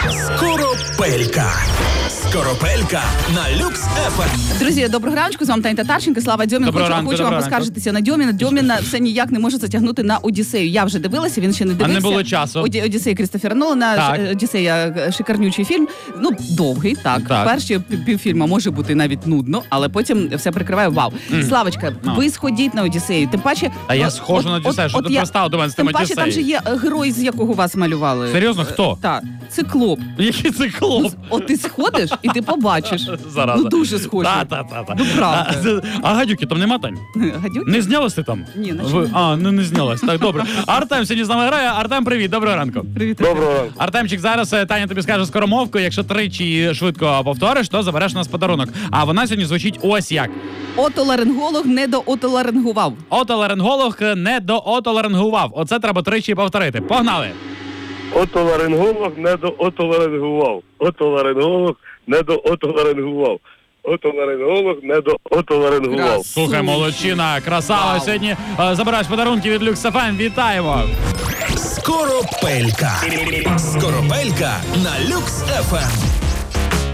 Скоропелька. Скоропелька на Люкс ФМ. Друзі, доброго ранку, з вами Таня Татарченко, Слава Дьомін. Хочу вам поскаржитися на Дьоміна. Дьоміна все ніяк не може затягнути на Одіссею. Я вже дивилася, він ще не дивився. А не було часу. Одіссея Крістофера Нолана. Одіссея шикарнючий фільм. Ну, довгий, так. Перші півфільма може бути навіть нудно, але потім все прикриває вау. Славочка, ви сходіть на Одіссею. Тим паче... А я схожу на Одіссею, що ти пристав до мене з тим Одіссею. Тим паче, там же є герой, з якого вас малювали. Серйозно, хто? Так, циклоп. Який циклоп? От ти сходиш і ти побачиш. Зараза. Ну, дуже схоже. Та. Ну, правда. А гадюки там нема, Тань? Гадюки? Не знялась ти там? Ні, на чому? Не знялась. Так, добре. Артем сьогодні з нами грає. Артем, привіт, доброго ранку. Привіт. Доброго ранку. Артемчик, зараз Таня тобі скаже скоромовку. Якщо тричі швидко повториш, то забереш у нас подарунок. А вона сьогодні звучить ось як. Отоларинголог не доотоларингував. Отоларинголог не доотоларингував. Оце треба тричі повторити. Погнали! Отоларинголог не доотоларингував. Отоларинголог не доотоларингував. Отоларинголог не доотоларингував. Слухай, молодчина, красава. Вау. Сьогодні забираєш подарунки від Люкс ФМ. Вітаємо! Скоропелька. Скоропелька на Люкс ФМ.